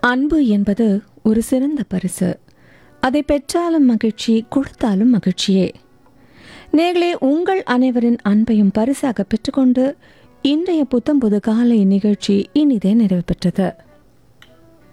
அன்பு என்பது ஒரு சிறந்த பரிசு. அதை பெற்றாலும் மகிழ்ச்சி, கொடுத்தாலும் மகிழ்ச்சியே. நேர்களே, உங்கள் அனைவரின் அன்பையும் பரிசாக பெற்றுக்கொண்டு இன்றைய புத்தம் புது காலை நிகழ்ச்சி இனிதே நிறைவு பெற்றது.